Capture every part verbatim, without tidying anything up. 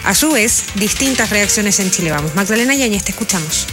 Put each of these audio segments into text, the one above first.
a su vez, distintas reacciones en Chile Vamos. Magdalena Yáñez, te escuchamos.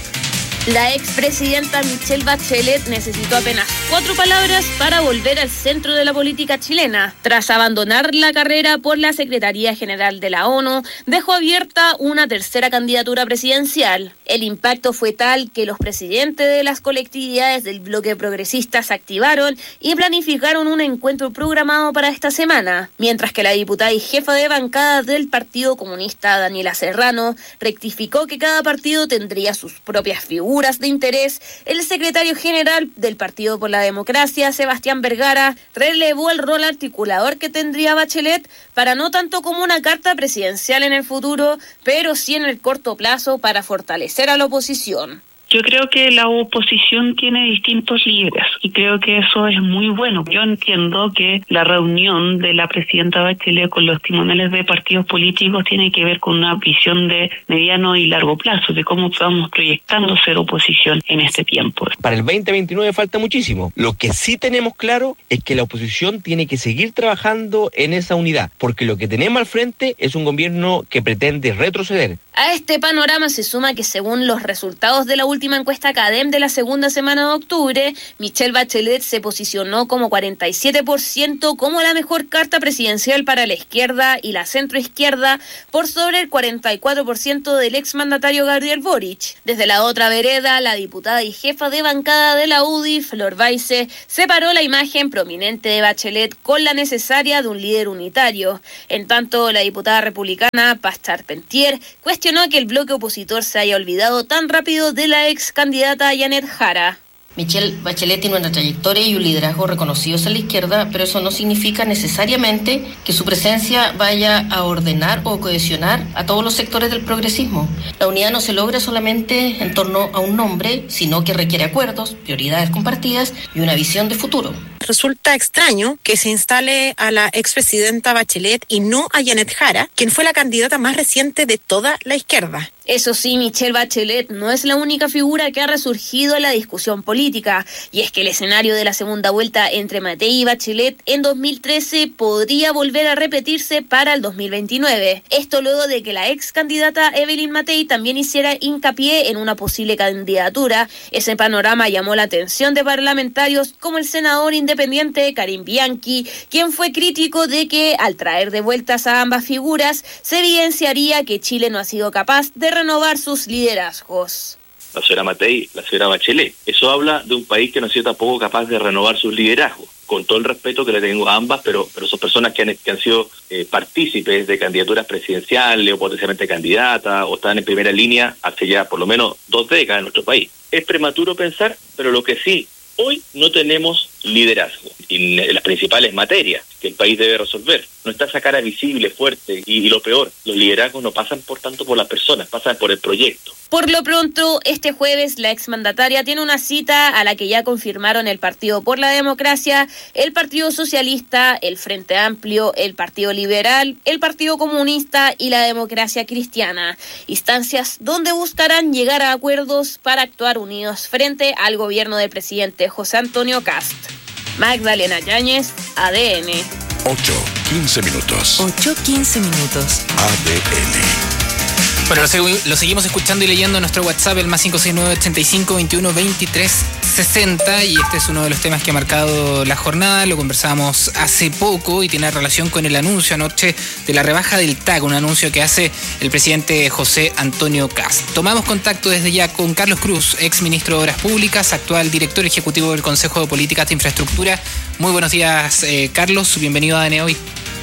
La expresidenta Michelle Bachelet necesitó apenas cuatro palabras para volver al centro de la política chilena. Tras abandonar la carrera por la Secretaría General de la ONU, dejó abierta una tercera candidatura presidencial. El impacto fue tal que los presidentes de las colectividades del bloque progresista se activaron y planificaron un encuentro programado para esta semana, mientras que la diputada y jefa de bancada del Partido Comunista, Daniela Serrano, rectificó que cada partido tendría sus propias figuras de interés. El secretario general del Partido por la Democracia, Sebastián Vergara, relevó el rol articulador que tendría Bachelet para no tanto como una carta presidencial en el futuro, pero sí en el corto plazo para fortalecer a la oposición. Yo creo que la oposición tiene distintos líderes y creo que eso es muy bueno. Yo entiendo que la reunión de la presidenta Bachelet con los timoneles de partidos políticos tiene que ver con una visión de mediano y largo plazo, de cómo vamos proyectando ser oposición en este tiempo. Para el veinte veintinueve falta muchísimo. Lo que sí tenemos claro es que la oposición tiene que seguir trabajando en esa unidad, porque lo que tenemos al frente es un gobierno que pretende retroceder. A este panorama se suma que según los resultados de la última encuesta CADEM de la segunda semana de octubre, Michelle Bachelet se posicionó como cuarenta y siete por ciento como la mejor carta presidencial para la izquierda y la centroizquierda, por sobre el cuarenta y cuatro por ciento del exmandatario Gabriel Boric. Desde la otra vereda, la diputada y jefa de bancada de la U D I, Flor Baise, separó la imagen prominente de Bachelet con la necesaria de un líder unitario. En tanto, la diputada republicana Paz Charpentier cuestionó que el bloque opositor se haya olvidado tan rápido de la ex candidata Janet Jara. Michelle Bachelet tiene una trayectoria y un liderazgo reconocidos en la izquierda, pero eso no significa necesariamente que su presencia vaya a ordenar o cohesionar a todos los sectores del progresismo. La unidad no se logra solamente en torno a un nombre, sino que requiere acuerdos, prioridades compartidas y una visión de futuro. Resulta extraño que se instale a la expresidenta Bachelet y no a Janet Jara, quien fue la candidata más reciente de toda la izquierda. Eso sí, Michelle Bachelet no es la única figura que ha resurgido en la discusión política, y es que el escenario de la segunda vuelta entre Matei y Bachelet en dos mil trece podría volver a repetirse para el dos mil veintinueve. Esto luego de que la ex candidata Evelyn Matei también hiciera hincapié en una posible candidatura. Ese panorama llamó la atención de parlamentarios como el senador independiente Karim Bianchi, quien fue crítico de que al traer de vueltas a ambas figuras se evidenciaría que Chile no ha sido capaz de renovar sus liderazgos. La señora Matei, la señora Bachelet. Eso habla de un país que no ha sido tampoco capaz de renovar sus liderazgos. Con todo el respeto que le tengo a ambas, pero pero son personas que han, que han sido eh, partícipes de candidaturas presidenciales o potencialmente candidatas o están en primera línea hace ya por lo menos dos décadas en nuestro país. Es prematuro pensar, pero lo que sí, hoy no tenemos liderazgo en las principales materias que el país debe resolver. No está esa cara visible, fuerte, y, y lo peor, los liderazgos no pasan por tanto por las personas, pasan por el proyecto. Por lo pronto, este jueves la exmandataria tiene una cita a la que ya confirmaron el Partido por la Democracia, el Partido Socialista, el Frente Amplio, el Partido Liberal, el Partido Comunista y la Democracia Cristiana. Instancias donde buscarán llegar a acuerdos para actuar unidos frente al gobierno del presidente José Antonio Kast. Magdalena Yáñez, A D N. ocho, quince minutos. ocho, quince minutos. A D N. Bueno, lo, segu- lo seguimos escuchando y leyendo en nuestro WhatsApp, el más cinco seis nueve, ochenta y cinco, veintiuno, veintitrés, sesenta, y este es uno de los temas que ha marcado la jornada. Lo conversábamos hace poco y tiene relación con el anuncio anoche de la rebaja del T A C, un anuncio que hace el presidente José Antonio Kast. Tomamos contacto desde ya con Carlos Cruz, ex ministro de Obras Públicas, actual director ejecutivo del Consejo de Políticas de Infraestructura. Muy buenos días, eh, Carlos, bienvenido a A D N Hoy.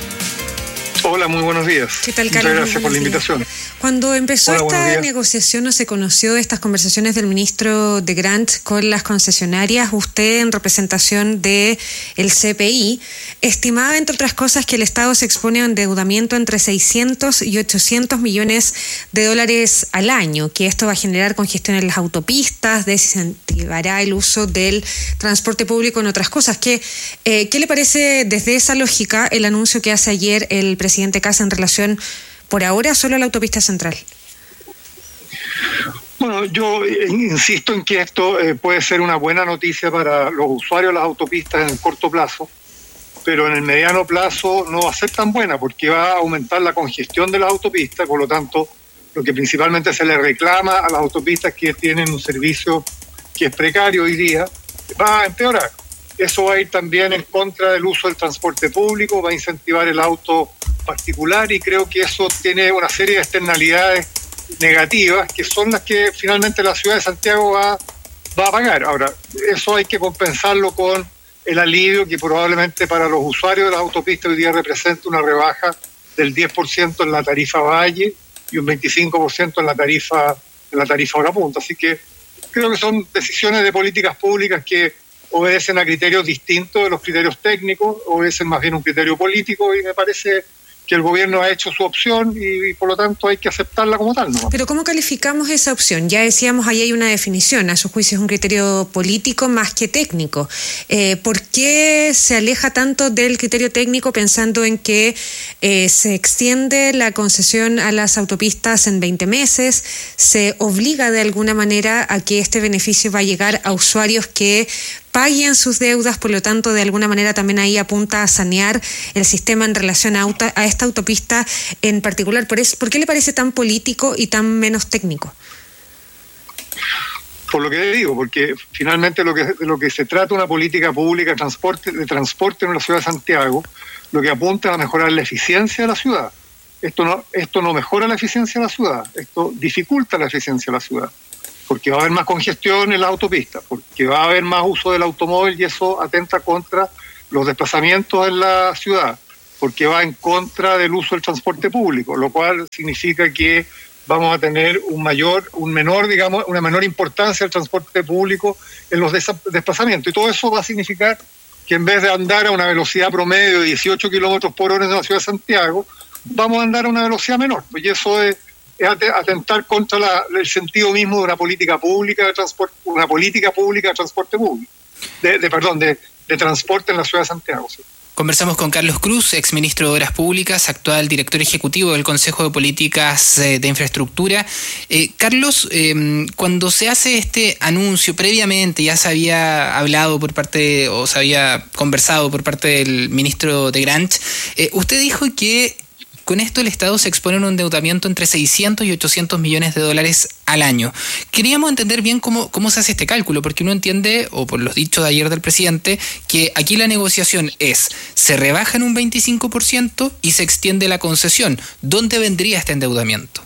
Hola, muy buenos días. ¿Qué tal, Carlos? Muchas gracias por la invitación. Cuando empezó Hola, esta negociación o se conoció estas conversaciones del ministro de Grant con las concesionarias, usted en representación de el C P I estimaba, entre otras cosas, que el Estado se expone a endeudamiento entre seiscientos y ochocientos millones de dólares al año, que esto va a generar congestión en las autopistas, desincentivará el uso del transporte público, en otras cosas. ¿Qué, eh, ¿qué le parece desde esa lógica el anuncio que hace ayer el presidente Kast en relación, por ahora, solo a la autopista central? Bueno, yo insisto en que esto eh, puede ser una buena noticia para los usuarios de las autopistas en el corto plazo, pero en el mediano plazo no va a ser tan buena porque va a aumentar la congestión de las autopistas, por lo tanto, lo que principalmente se le reclama a las autopistas que tienen un servicio que es precario hoy día, va a empeorar. Eso va a ir también en contra del uso del transporte público, va a incentivar el auto particular y creo que eso tiene una serie de externalidades negativas que son las que finalmente la ciudad de Santiago va, va a pagar. Ahora, eso hay que compensarlo con el alivio que probablemente para los usuarios de las autopistas hoy día representa una rebaja del diez por ciento en la tarifa Valle y un veinticinco por ciento en la tarifa, en la tarifa hora punta. Así que creo que son decisiones de políticas públicas que obedecen a criterios distintos de los criterios técnicos, obedecen más bien un criterio político y me parece que el gobierno ha hecho su opción y, y por lo tanto hay que aceptarla como tal, ¿no? Pero ¿cómo calificamos esa opción? Ya decíamos, ahí hay una definición, a su juicio es un criterio político más que técnico. Eh, ¿Por qué se aleja tanto del criterio técnico pensando en que eh, se extiende la concesión a las autopistas en veinte meses, se obliga de alguna manera a que este beneficio va a llegar a usuarios que paguen sus deudas, por lo tanto, de alguna manera también ahí apunta a sanear el sistema en relación a, auto, a esta autopista en particular? ¿Por, eso, ¿Por qué le parece tan político y tan menos técnico? Por lo que le digo, porque finalmente lo que, de lo que se trata una política pública de transporte, de transporte en la ciudad de Santiago, lo que apunta es a mejorar la eficiencia de la ciudad. Esto no, esto no mejora la eficiencia de la ciudad, esto dificulta la eficiencia de la ciudad. Porque va a haber más congestión en la autopista, porque va a haber más uso del automóvil y eso atenta contra los desplazamientos en la ciudad, porque va en contra del uso del transporte público, lo cual significa que vamos a tener un mayor, un menor, digamos, una menor importancia del transporte público en los desplazamientos. Y todo eso va a significar que en vez de andar a una velocidad promedio de dieciocho kilómetros por hora en la ciudad de Santiago, vamos a andar a una velocidad menor. Y eso es es atentar contra la, el sentido mismo de una política pública de transporte, una política pública de transporte público, de, de perdón, de, de transporte en la ciudad de Santiago. ¿Sí? Conversamos con Carlos Cruz, exministro de Obras Públicas, actual director ejecutivo del Consejo de Políticas de Infraestructura. Eh, Carlos, eh, cuando se hace este anuncio, previamente ya se había hablado por parte, o se había conversado por parte del ministro de Grant, eh, usted dijo que con esto el Estado se expone a un endeudamiento entre seiscientos y ochocientos millones de dólares al año. Queríamos entender bien cómo, cómo se hace este cálculo, porque uno entiende, o por los dichos de ayer del presidente, que aquí la negociación es, se rebaja en un veinticinco por ciento y se extiende la concesión. ¿Dónde vendría este endeudamiento?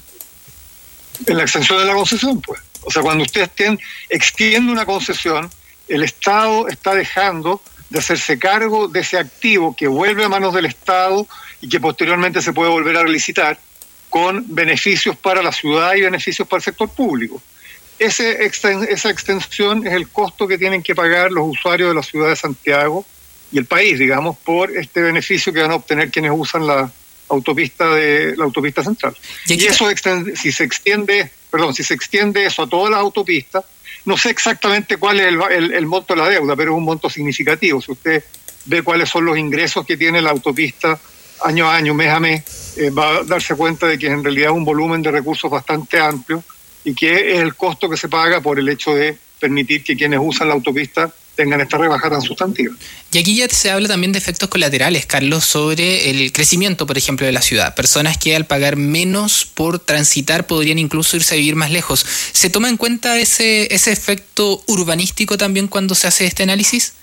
En la extensión de la concesión, pues. O sea, cuando usted extiende una concesión, el Estado está dejando de hacerse cargo de ese activo que vuelve a manos del Estado y que posteriormente se puede volver a relicitar con beneficios para la ciudad y beneficios para el sector público. Ese exten- esa extensión es el costo que tienen que pagar los usuarios de la ciudad de Santiago y el país, digamos, por este beneficio que van a obtener quienes usan la autopista de la autopista central. Y, y eso extend- si se extiende, perdón, si se extiende eso a todas las autopistas, no sé exactamente cuál es el, el, el monto de la deuda, pero es un monto significativo. Si usted ve cuáles son los ingresos que tiene la autopista año a año, mes a mes, eh, va a darse cuenta de que en realidad es un volumen de recursos bastante amplio y que es el costo que se paga por el hecho de permitir que quienes usan la autopista tengan esta rebaja tan sustantiva. Y aquí ya se habla también de efectos colaterales, Carlos, sobre el crecimiento, por ejemplo, de la ciudad. Personas que al pagar menos por transitar podrían incluso irse a vivir más lejos. ¿Se toma en cuenta ese, ese efecto urbanístico también cuando se hace este análisis?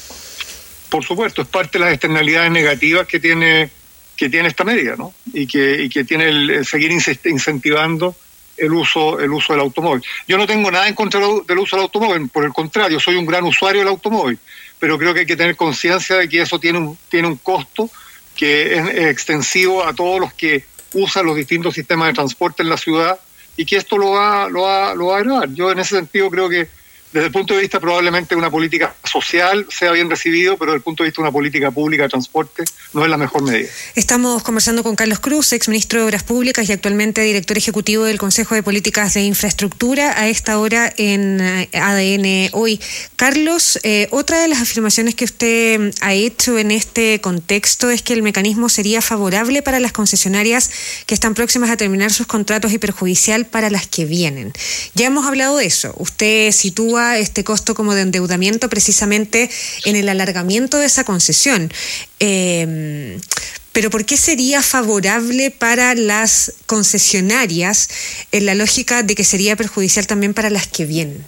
Por supuesto, es parte de las externalidades negativas que tiene, que tiene esta medida, ¿no? Y que, y que tiene el, el seguir incentivando el uso el uso del automóvil. Yo no tengo nada en contra del uso del automóvil, por el contrario, soy un gran usuario del automóvil, pero creo que hay que tener conciencia de que eso tiene un, tiene un costo que es extensivo a todos los que usan los distintos sistemas de transporte en la ciudad y que esto lo va, lo va, lo va a agravar. Yo en ese sentido creo que desde el punto de vista probablemente una política social sea bien recibido, pero desde el punto de vista de una política pública de transporte no es la mejor medida. Estamos conversando con Carlos Cruz, exministro de Obras Públicas y actualmente director ejecutivo del Consejo de Políticas de Infraestructura, a esta hora en A D N Hoy. Carlos, eh, otra de las afirmaciones que usted ha hecho en este contexto es que el mecanismo sería favorable para las concesionarias que están próximas a terminar sus contratos y perjudicial para las que vienen. Ya hemos hablado de eso. Usted sitúa sitúa este costo como de endeudamiento precisamente en el alargamiento de esa concesión. Eh, pero ¿por qué sería favorable para las concesionarias en la lógica de que sería perjudicial también para las que vienen?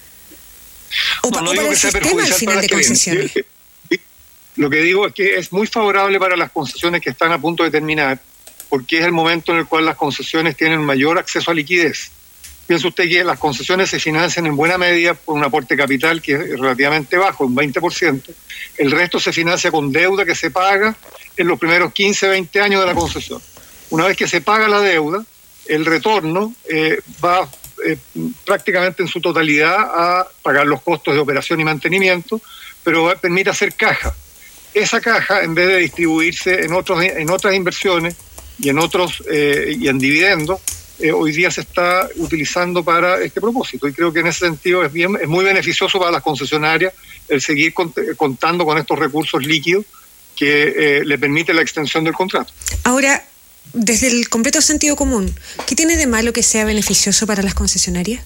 O, no, pa, no o para el sistema al final de concesiones. Lo que digo es que es muy favorable para las concesiones que están a punto de terminar, porque es el momento en el cual las concesiones tienen mayor acceso a liquidez. Piensa usted que las concesiones se financian en buena medida por un aporte capital que es relativamente bajo, un veinte por ciento. El resto se financia con deuda que se paga en los primeros quince, veinte años de la concesión. Una vez que se paga la deuda, el retorno eh, va eh, prácticamente en su totalidad a pagar los costos de operación y mantenimiento, pero va, permite hacer caja. Esa caja, en vez de distribuirse en, otros, en otras inversiones y en otros eh, y en dividendos, Eh, hoy día se está utilizando para este propósito, y creo que en ese sentido es bien, es muy beneficioso para las concesionarias el seguir cont contando con estos recursos líquidos que eh, le permite la extensión del contrato. Ahora, desde el completo sentido común, ¿qué tiene de malo que sea beneficioso para las concesionarias?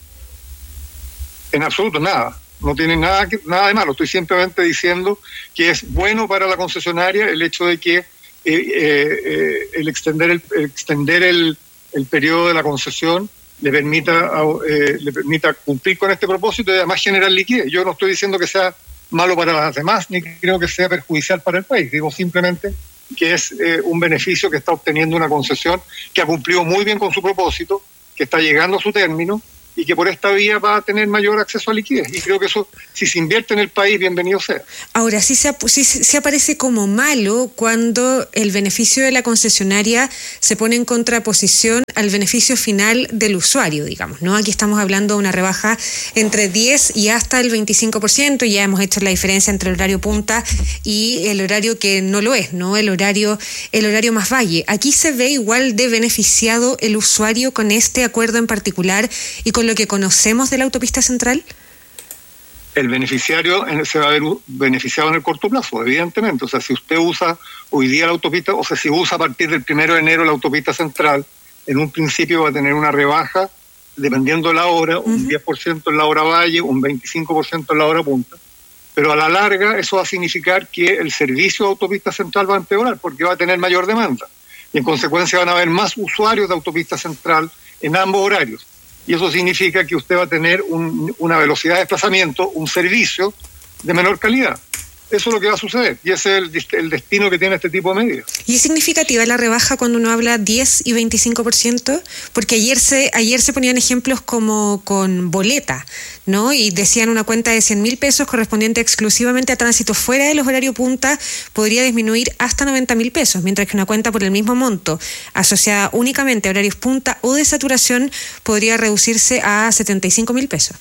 En absoluto nada, no tiene nada, que, nada de malo. Estoy simplemente diciendo que es bueno para la concesionaria el hecho de que eh, eh, el extender el, el extender el el periodo de la concesión le permita eh, le permita cumplir con este propósito y además generar liquidez. Yo no estoy diciendo que sea malo para las demás, ni creo que sea perjudicial para el país. Digo simplemente que es eh, un beneficio que está obteniendo una concesión que ha cumplido muy bien con su propósito, que está llegando a su término y que por esta vía va a tener mayor acceso a liquidez. Y creo que eso, si se invierte en el país, bienvenido sea. Ahora, sí se, sí se aparece como malo cuando el beneficio de la concesionaria se pone en contraposición al beneficio final del usuario, digamos, ¿no? Aquí estamos hablando de una rebaja entre diez y hasta el veinticinco por ciento, y ya hemos hecho la diferencia entre el horario punta y el horario que no lo es, ¿no? El horario, el horario más valle. Aquí se ve igual de beneficiado el usuario con este acuerdo en particular y con lo que conocemos de la autopista central. El beneficiario se va a ver beneficiado en el corto plazo, evidentemente. O sea, si usted usa hoy día la autopista, o sea, si usa a partir del primero de enero la autopista central, en un principio va a tener una rebaja, dependiendo de la hora, un uh-huh. diez por ciento en la hora valle, un veinticinco por ciento en la hora punta. Pero a la larga eso va a significar que el servicio de autopista central va a empeorar, porque va a tener mayor demanda. Y en consecuencia van a haber más usuarios de autopista central en ambos horarios. Y eso significa que usted va a tener un, una velocidad de desplazamiento, un servicio de menor calidad. Eso es lo que va a suceder, y ese es el, el destino que tiene este tipo de medidas. ¿Y es significativa la rebaja cuando uno habla diez y veinticinco por ciento? Porque ayer se ayer se ponían ejemplos como con boleta, ¿no? Y decían una cuenta de cien mil pesos correspondiente exclusivamente a tránsito fuera de los horarios punta podría disminuir hasta noventa mil pesos, mientras que una cuenta por el mismo monto asociada únicamente a horarios punta o de saturación podría reducirse a setenta y cinco mil pesos.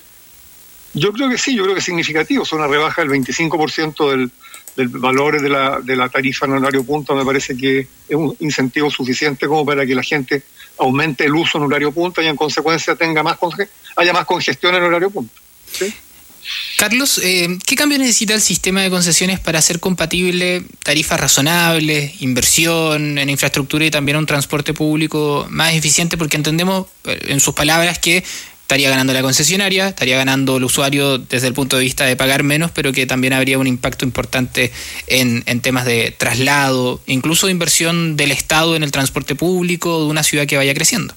Yo creo que sí, yo creo que es significativo. Es una rebaja del veinticinco por ciento del, del valor de la, de la tarifa en horario punta. Me parece que es un incentivo suficiente como para que la gente aumente el uso en horario punta y en consecuencia tenga más conge- haya más congestión en horario punta. ¿Sí? Carlos, eh, ¿qué cambio necesita el sistema de concesiones para hacer compatible tarifas razonables, inversión en infraestructura y también un transporte público más eficiente? Porque entendemos, en sus palabras, que estaría ganando la concesionaria, estaría ganando el usuario desde el punto de vista de pagar menos, pero que también habría un impacto importante en, en temas de traslado, incluso de inversión del Estado en el transporte público de una ciudad que vaya creciendo.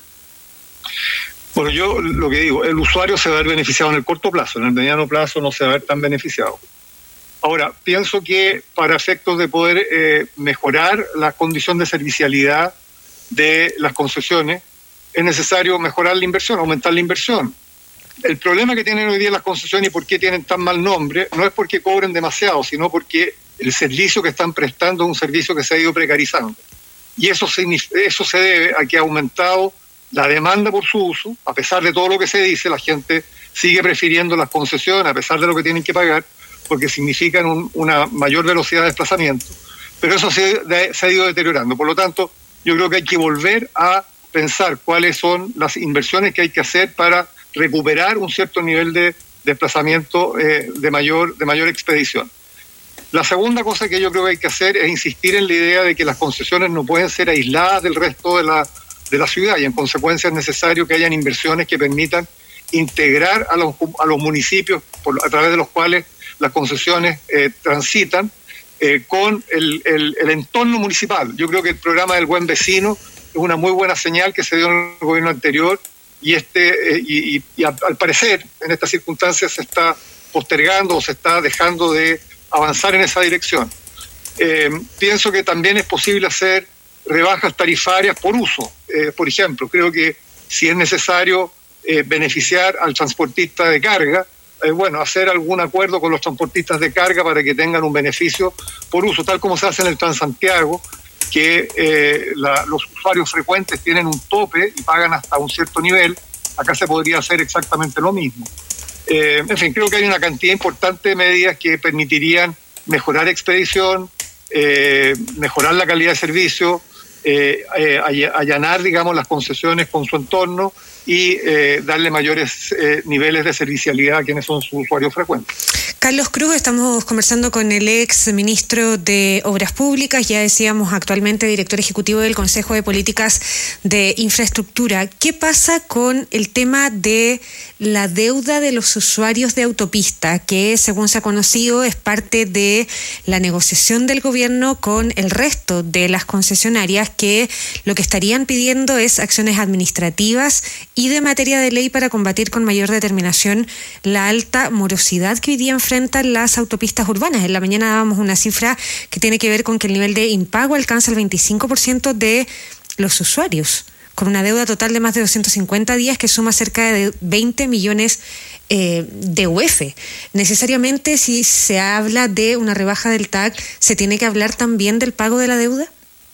Bueno, yo lo que digo, el usuario se va a ver beneficiado en el corto plazo, en el mediano plazo no se va a ver tan beneficiado. Ahora, pienso que para efectos de poder eh, mejorar la condición de servicialidad de las concesiones, es necesario mejorar la inversión, aumentar la inversión. El problema que tienen hoy día las concesiones y por qué tienen tan mal nombre no es porque cobren demasiado, sino porque el servicio que están prestando es un servicio que se ha ido precarizando. Y eso se, eso se debe a que ha aumentado la demanda por su uso. A pesar de todo lo que se dice, la gente sigue prefiriendo las concesiones a pesar de lo que tienen que pagar, porque significan un, una mayor velocidad de desplazamiento. Pero eso se, de, se ha ido deteriorando. Por lo tanto, yo creo que hay que volver a pensar cuáles son las inversiones que hay que hacer para recuperar un cierto nivel de desplazamiento eh, de mayor de mayor expedición. La segunda cosa que yo creo que hay que hacer es insistir en la idea de que las concesiones no pueden ser aisladas del resto de la, de la ciudad, y en consecuencia es necesario que hayan inversiones que permitan integrar a los, a los municipios por, a través de los cuales las concesiones eh, transitan eh, con el, el, el entorno municipal. Yo creo que el programa del Buen Vecino es una muy buena señal que se dio en el gobierno anterior y, este, eh, y, y, y al, al parecer en estas circunstancias se está postergando o se está dejando de avanzar en esa dirección. Eh, pienso que también es posible hacer rebajas tarifarias por uso. Eh, por ejemplo, creo que si es necesario eh, beneficiar al transportista de carga, eh, bueno, hacer algún acuerdo con los transportistas de carga para que tengan un beneficio por uso, tal como se hace en el Transantiago, que eh, la, los usuarios frecuentes tienen un tope y pagan hasta un cierto nivel. Acá se podría hacer exactamente lo mismo. Eh, en fin, creo que hay una cantidad importante de medidas que permitirían mejorar expedición, eh, mejorar la calidad de servicio, eh, eh, allanar, digamos, las concesiones con su entorno y eh, darle mayores eh, niveles de servicialidad a quienes son sus usuarios frecuentes. Carlos Cruz, estamos conversando con el ex ministro de Obras Públicas, ya decíamos actualmente director ejecutivo del Consejo de Políticas de Infraestructura. ¿Qué pasa con el tema de la deuda de los usuarios de autopista, que según se ha conocido es parte de la negociación del gobierno con el resto de las concesionarias, que lo que estarían pidiendo es acciones administrativas y de materia de ley para combatir con mayor determinación la alta morosidad que hoy día enfrentan las autopistas urbanas? En la mañana dábamos una cifra que tiene que ver con que el nivel de impago alcanza el veinticinco por ciento de los usuarios, con una deuda total de más de doscientos cincuenta días que suma cerca de veinte millones eh, de U F. Necesariamente, si se habla de una rebaja del T A C, ¿se tiene que hablar también del pago de la deuda?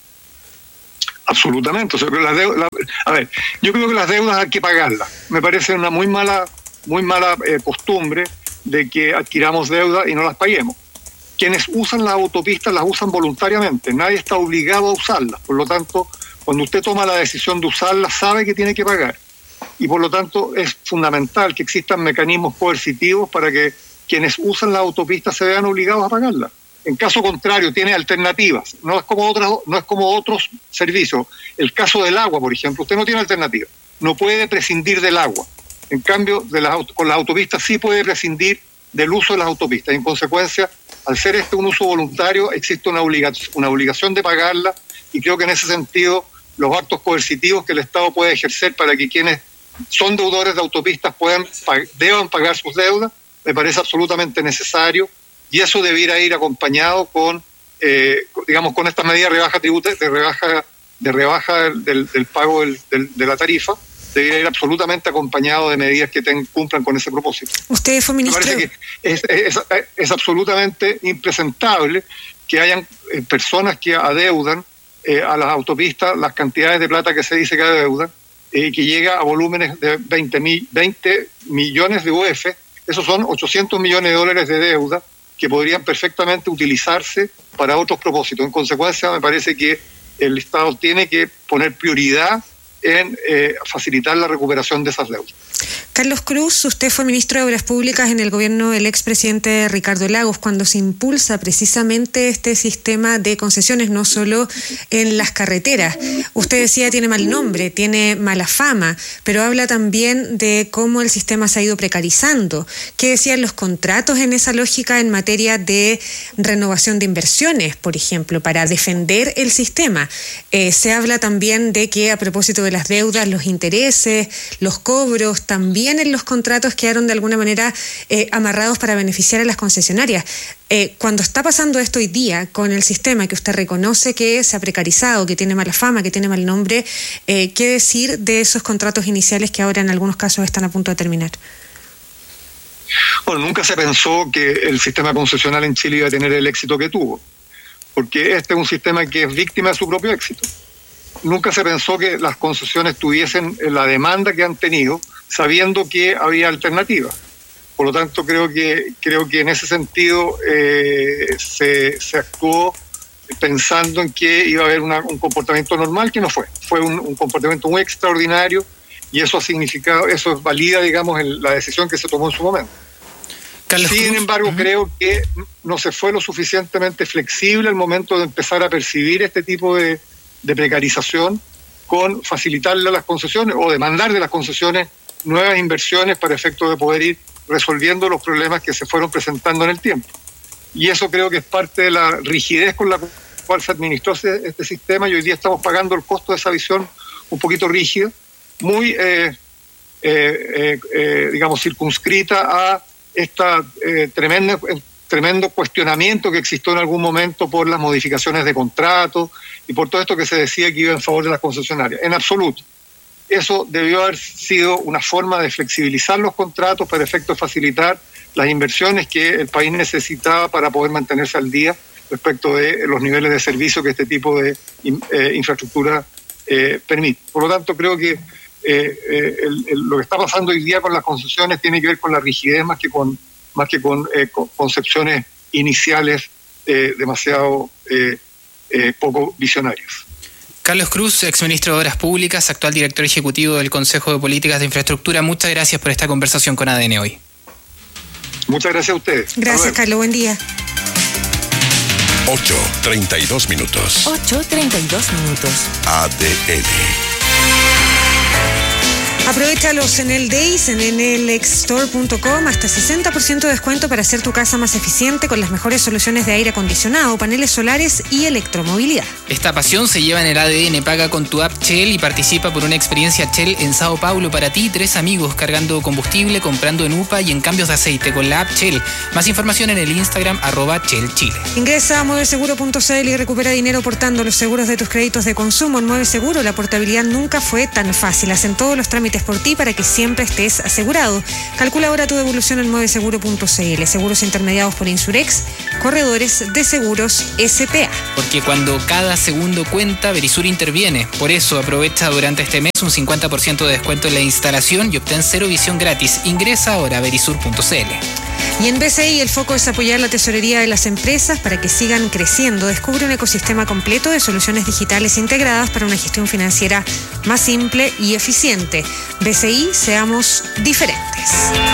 Absolutamente. O sea, la deuda, la, a ver, yo creo que las deudas hay que pagarlas. Me parece una muy mala, muy mala eh, costumbre de que adquiramos deuda y no las paguemos. Quienes usan las autopistas las usan voluntariamente, nadie está obligado a usarlas. Por lo tanto, cuando usted toma la decisión de usarlas, sabe que tiene que pagar. Y por lo tanto es fundamental que existan mecanismos coercitivos para que quienes usan las autopistas se vean obligados a pagarlas. En caso contrario, tiene alternativas. No es como otras, no es como otros servicios. El caso del agua, por ejemplo, usted no tiene alternativa. No puede prescindir del agua. En cambio, de las, con las autopistas sí puede prescindir del uso de las autopistas. En consecuencia, al ser este un uso voluntario, existe una obligación, una obligación de pagarla, y creo que en ese sentido los actos coercitivos que el Estado puede ejercer para que quienes son deudores de autopistas puedan deban pagar sus deudas, me parece absolutamente necesario, y eso debiera ir acompañado con, eh, digamos, con estas medidas de rebaja tributa, de rebaja, de rebaja del, del pago del, del, de la tarifa, debería ir absolutamente acompañado de medidas que ten, cumplan con ese propósito. Usted fue ministro. Me parece que es, es, es absolutamente impresentable que hayan eh, personas que adeudan eh, a las autopistas las cantidades de plata que se dice que adeudan, y eh, que llega a volúmenes de veinte millones de U F. Esos son ochocientos millones de dólares de deuda que podrían perfectamente utilizarse para otros propósitos. En consecuencia, me parece que el Estado tiene que poner prioridad en eh, facilitar la recuperación de esas deudas. Carlos Cruz, usted fue ministro de Obras Públicas en el gobierno del expresidente Ricardo Lagos, cuando se impulsa precisamente este sistema de concesiones, no solo en las carreteras. Usted decía tiene mal nombre, tiene mala fama, pero habla también de cómo el sistema se ha ido precarizando. ¿Qué decían los contratos en esa lógica en materia de renovación de inversiones, por ejemplo, para defender el sistema? Eh, se habla también de que a propósito de las deudas, los intereses, los cobros, también en los contratos quedaron de alguna manera eh, amarrados para beneficiar a las concesionarias. Eh, cuando está pasando esto hoy día con el sistema que usted reconoce que se ha precarizado, que tiene mala fama, que tiene mal nombre, eh, ¿qué decir de esos contratos iniciales que ahora en algunos casos están a punto de terminar? Bueno, nunca se pensó que el sistema concesional en Chile iba a tener el éxito que tuvo, porque este es un sistema que es víctima de su propio éxito. Nunca se pensó que las concesiones tuviesen la demanda que han tenido, sabiendo que había alternativas. Por lo tanto, creo que creo que en ese sentido eh, se, se actuó pensando en que iba a haber una, un comportamiento normal, que no fue. Fue un, un comportamiento muy extraordinario, y eso ha significado, eso valida, digamos, el, la decisión que se tomó en su momento. Carlos Sin Cruz. embargo, uh-huh. creo que no se fue lo suficientemente flexible al momento de empezar a percibir este tipo de, de precarización, con facilitarle a las concesiones o demandar de las concesiones nuevas inversiones para efecto de poder ir resolviendo los problemas que se fueron presentando en el tiempo. Y eso creo que es parte de la rigidez con la cual se administró este, este sistema, y hoy día estamos pagando el costo de esa visión un poquito rígida, muy, eh, eh, eh, eh, digamos, circunscrita a esta eh, tremenda, eh, tremendo cuestionamiento que existió en algún momento por las modificaciones de contratos y por todo esto que se decía que iba en favor de las concesionarias. En absoluto. Eso debió haber sido una forma de flexibilizar los contratos para efecto de facilitar las inversiones que el país necesitaba para poder mantenerse al día respecto de los niveles de servicio que este tipo de eh, infraestructura eh, permite. Por lo tanto, creo que eh, eh, el, el, lo que está pasando hoy día con las concesiones tiene que ver con la rigidez más que con, más que con, eh, con concepciones iniciales eh, demasiado eh, eh, poco visionarias. Carlos Cruz, exministro de Obras Públicas, actual director ejecutivo del Consejo de Políticas de Infraestructura, muchas gracias por esta conversación con A D N hoy. Muchas gracias a ustedes. Gracias, Carlos. Buen día. ocho treinta y dos minutos. ocho treinta y dos minutos. A D N. Aprovéchalos en el Days, en enelexstore punto com, hasta sesenta por ciento de descuento para hacer tu casa más eficiente con las mejores soluciones de aire acondicionado, paneles solares y electromovilidad. Esta pasión se lleva en el A D N. Paga con tu app Shell y participa por una experiencia Shell en Sao Paulo para ti y tres amigos, cargando combustible, comprando en U P A y en cambios de aceite con la app Shell. Más información en el Instagram arroba Shell Chile. Ingresa a mueve seguro punto c l y recupera dinero portando los seguros de tus créditos de consumo. En Mueve Seguro la portabilidad nunca fue tan fácil. Hacen todos los trámites por ti para que siempre estés asegurado. Calcula ahora tu devolución en mueve seguro punto c l. Seguros intermediados por Insurex, corredores de seguros S P A. Porque cuando cada segundo cuenta, Verisur interviene. Por eso aprovecha durante este mes un cincuenta por ciento de descuento en la instalación y obtén cero visión gratis. Ingresa ahora a verisur punto c l. Y en B C I el foco es apoyar la tesorería de las empresas para que sigan creciendo. Descubre un ecosistema completo de soluciones digitales integradas para una gestión financiera más simple y eficiente. B C I, seamos diferentes.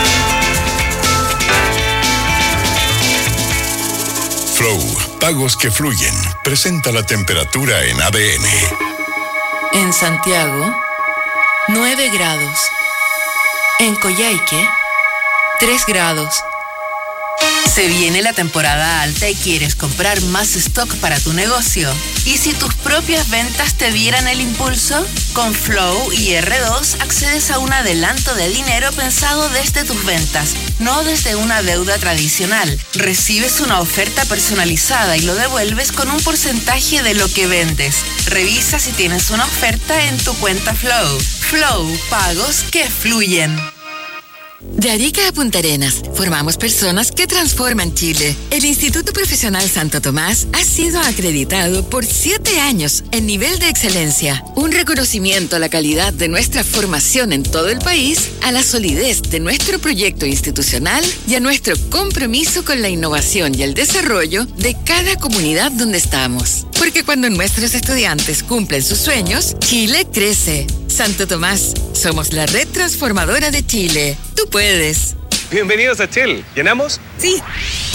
Flow, pagos que fluyen. Presenta la temperatura en A D N. En Santiago, nueve grados. En Coyhaique, tres grados. Se viene la temporada alta y quieres comprar más stock para tu negocio. ¿Y si tus propias ventas te dieran el impulso? Con Flow y R dos accedes a un adelanto de dinero pensado desde tus ventas, no desde una deuda tradicional. Recibes una oferta personalizada y lo devuelves con un porcentaje de lo que vendes. Revisa si tienes una oferta en tu cuenta Flow. Flow, pagos que fluyen. De Arica a Punta Arenas, formamos personas que transforman Chile. El Instituto Profesional Santo Tomás ha sido acreditado por siete años en nivel de excelencia. Un reconocimiento a la calidad de nuestra formación en todo el país, a la solidez de nuestro proyecto institucional y a nuestro compromiso con la innovación y el desarrollo de cada comunidad donde estamos. Porque cuando nuestros estudiantes cumplen sus sueños, Chile crece. Santo Tomás, somos la red transformadora de Chile. Tú puedes. Bienvenidos a Shell. ¿Llenamos? Sí.